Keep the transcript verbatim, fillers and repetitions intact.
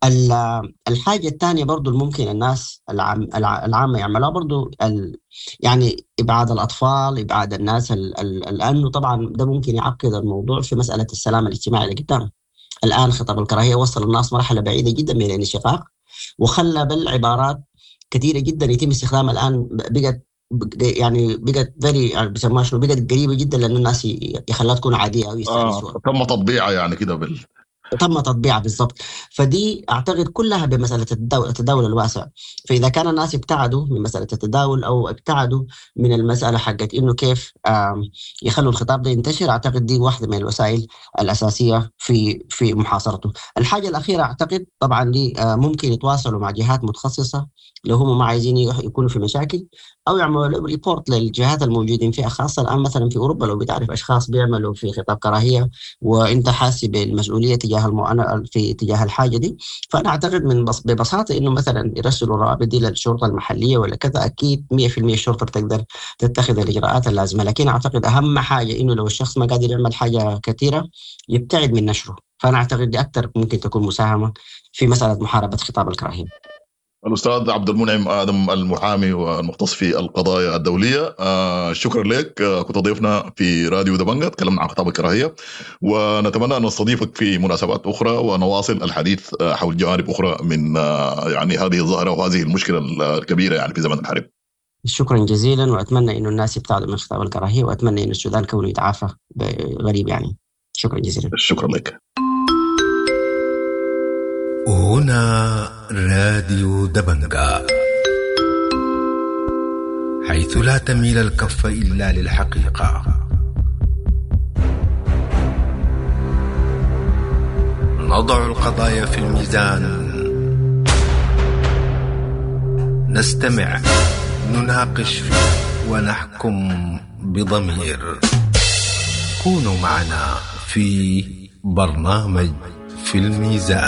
الحاجة الثانية برضو الممكن الناس العام الع- العامة يعملوها برضو ال يعني إبعاد الأطفال، إبعاد الناس ال ال لأنه طبعا ده ممكن يعقد الموضوع في مسألة السلام الاجتماعي اللي قدام. الآن خطاب الكراهية وصل الناس مرحلة بعيدة جدا من الانشقاق، وخلى بالعبارات كثيرة جدا يتم استخدامها الآن بقت يعني بقت فيري يعني بيسموها شنو، بقت قريبة جدا لأنه الناس ي- يخليها تكون عادية أو آه يستأنسوها. تم تطبيعها يعني كده بال تم تطبيعها بالضبط. فدي اعتقد كلها بمساله التداول, التداول الواسع. فاذا كان الناس ابتعدوا من مساله التداول او ابتعدوا من المساله حقت انه كيف آم، يخلوا الخطاب ده ينتشر، اعتقد دي واحده من الوسائل الاساسيه في في محاصرته. الحاجه الاخيره اعتقد طبعا دي آه، ممكن يتواصلوا مع جهات متخصصه لو هم ما عايزين يح- يكونوا في مشاكل، او يعملوا ريبورت للجهات الموجودين فيها، خاصه الان مثلا في اوروبا لو بتعرف اشخاص بيعملوا في خطاب كراهيه وانت حاسس بالمسؤوليه تجاه المؤامره في تجاه الحاجه دي، فانا اعتقد من بس ببساطه انه مثلا يرسلوا الروابط دي للشرطه المحليه ولا كذا، اكيد مية في المية الشرطه بتقدر تتخذ الاجراءات اللازمه. لكن اعتقد اهم حاجه انه لو الشخص ما قادر يعمل حاجه كثيره يبتعد من نشره. فانا اعتقد دي اكثر ممكن تكون مساهمه في مساله محاربه خطاب الكراهيه. الأستاذ عبد المنعم آدم المحامي والمختص في القضايا الدولية، آه شكرا لك. آه كنت ضيفنا في راديو دبنجة، تكلمنا عن خطاب الكراهية، ونتمنى أن نستضيفك في مناسبات أخرى ونواصل الحديث آه حول جوانب أخرى من آه يعني هذه الظاهرة وهذه المشكلة الكبيرة يعني في زمن الحرب. شكرا جزيلا، واتمنى انه الناس يبتعدوا من خطاب الكراهيه، واتمنى انه السودان كونه يتعافى غريب يعني. شكرا جزيلا. شكرا لك. هنا راديو دبنجة، حيث لا تميل الكف إلا للحقيقة. نضع القضايا في الميزان، نستمع، نناقش ونحكم بضمير. كونوا معنا في برنامج في الميزان.